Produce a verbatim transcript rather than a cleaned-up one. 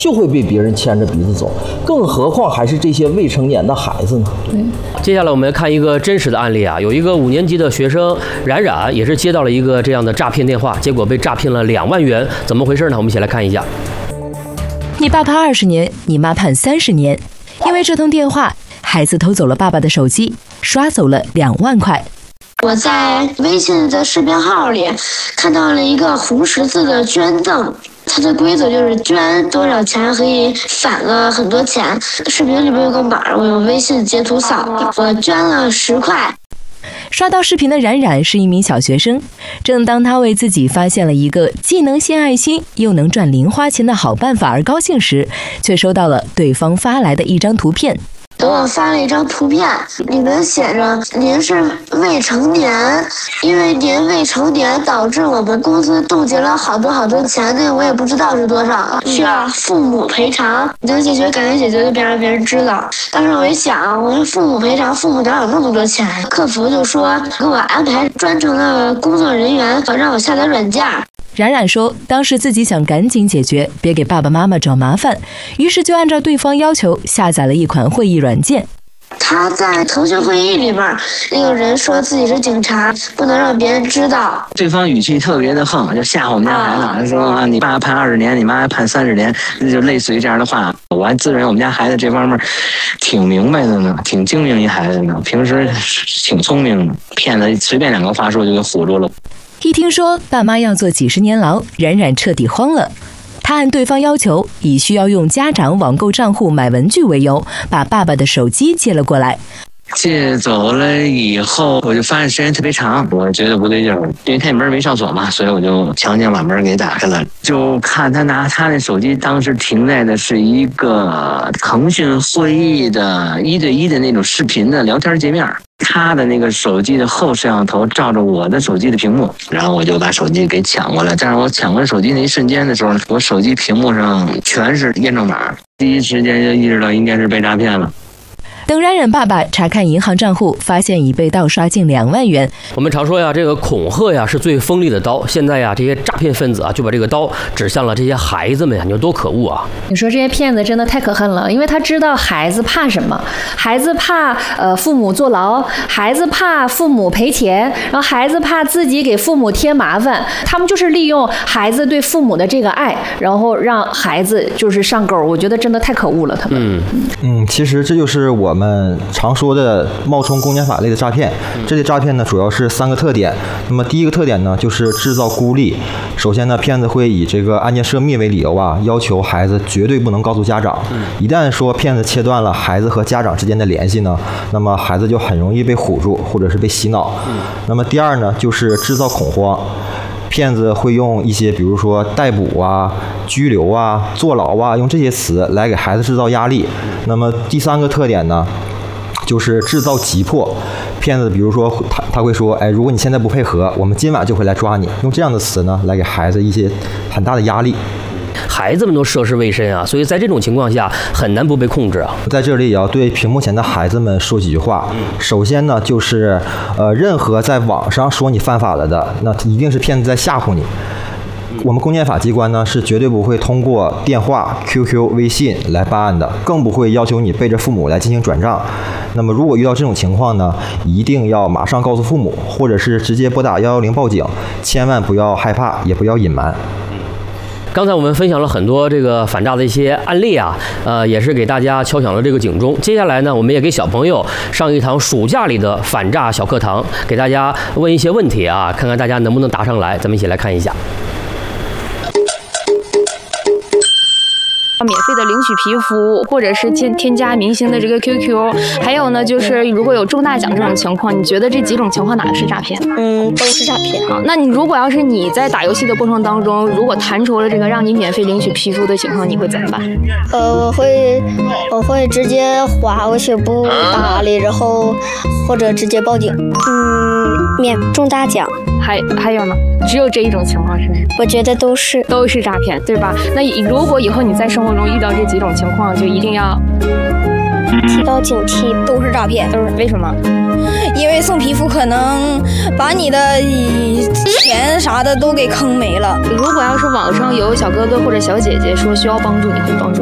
就会被别人牵着鼻子走，更何况还是这些未成年的孩子呢？ 对。接下来我们看一个真实的案例啊，有一个五年级的学生冉冉也是接到了一个这样的诈骗电话，结果被诈骗了两万元，怎么回事呢？我们一起来看一下。 你爸判二十年，你妈判三十年，因为这通电话，孩子偷走了爸爸的手机，刷走了两万块。 我在微信的视频号里看到了一个红十字的捐赠，它的规则就是捐多少钱可以返个很多钱。视频里面有个码，我用微信截图扫了，我捐了十块。 刷到视频的冉冉是一名小学生，正当他为自己发现了一个既能献爱心又能赚零花钱的好办法而高兴时，却收到了对方发来的一张图片。 给我发了一张图片，里面写着您是未成年，因为您未成年导致我们公司冻结了好多好多钱，那我也不知道是多少，需要父母赔偿。能解决赶紧解决，就别让别人知道。当时我一想，我说父母赔偿，父母哪有那么多钱？客服就说给我安排专程的工作人员，让我下载软件。 冉冉说，当时自己想赶紧解决，别给爸爸妈妈找麻烦，于是就按照对方要求下载了一款会议软件。 他在腾讯会议里面，那个人说自己是警察，不能让别人知道。 对方语气特别的横，就吓唬我们家孩子，说啊，你爸判二十年，你妈判三十年，就类似于这样的话。我还自认我们家孩子这方面挺明白的呢，挺精明一孩子呢，平时挺聪明的，骗子随便两个话术就给唬住了。 一听说爸妈要坐几十年牢，冉冉彻底慌了。他按对方要求，以需要用家长网购账户买文具为由，把爸爸的手机借了过来。 借走了以后，我就发现时间特别长，我觉得不对劲儿，因为他门没上锁嘛，所以我就强行把门给打开了。就看他拿他那手机，当时停在的是一个腾讯会议的一对一的那种视频的聊天界面。他的那个手机的后摄像头照着我的手机的屏幕，然后我就把手机给抢过来。但是我抢过来手机那一瞬间的时候，我手机屏幕上全是验证码，第一时间就意识到应该是被诈骗了。 等冉冉爸爸查看银行账户，发现已被盗刷近两万元。 我们常说呀，这个恐吓呀是最锋利的刀。现在呀，这些诈骗分子啊就把这个刀指向了这些孩子们呀，你说多可恶啊！ 你说这些骗子真的太可恨了，因为他知道孩子怕什么，孩子怕呃父母坐牢，孩子怕父母赔钱，然后孩子怕自己给父母添麻烦。他们就是利用孩子对父母的这个爱，然后让孩子就是上钩。我觉得真的太可恶了，他们。 嗯嗯，其实这就是我们。我们常说的冒充公检法类的诈骗，这类诈骗呢主要是三个特点。那么第一个特点呢就是制造孤立。首先呢，骗子会以这个案件涉密为理由啊，要求孩子绝对不能告诉家长。一旦说骗子切断了孩子和家长之间的联系呢，那么孩子就很容易被唬住，或者是被洗脑。那么第二呢，就是制造恐慌。骗子会用一些比如说逮捕啊、拘留啊、坐牢啊，用这些词来给孩子制造压力。那么第三个特点呢，就是制造急迫。骗子比如说他他会说，哎，如果你现在不配合，我们今晚就会来抓你。用这样的词呢，来给孩子一些很大的压力。 孩子们都涉世未深啊，所以在这种情况下很难不被控制啊。 在这里也要对屏幕前的孩子们说几句话。首先呢，就是呃，任何在网上说你犯法了的，那一定是骗子在吓唬你。我们公检法机关呢是绝对不会通过电话、Q Q、微信来办案的，更不会要求你背着父母来进行转账。那么如果遇到这种情况呢，一定要马上告诉父母，或者是直接拨打一一零报警，千万不要害怕，也不要隐瞒。 刚才我们分享了很多这个反诈的一些案例啊，呃，也是给大家敲响了这个警钟。接下来呢，我们也给小朋友上一堂暑假里的反诈小课堂，给大家问一些问题啊，看看大家能不能答上来。咱们一起来看一下。 免费的领取皮肤，或者是添添加明星的这个 Q Q， 还有呢，就是如果有中大奖这种情况，你觉得这几种情况哪个是诈骗？ 嗯，都是诈骗。 好，那你如果要是你在打游戏的过程当中，如果弹出了这个让你免费领取皮肤的情况，你会怎么办？ 呃，我会我会直接划过去不搭理，然后或者直接报警。 嗯，免中大奖。 还还有呢？只有这一种情况是吗？ 我觉得都是都是诈骗，对吧？那如果以后你在生活中遇到这几种情况，就一定要提高警惕， 都是诈骗。 都是为什么？ 因为送皮肤可能把你的钱啥的都给坑没了。 如果要是网上有小哥哥或者小姐姐说需要帮助，你会帮助？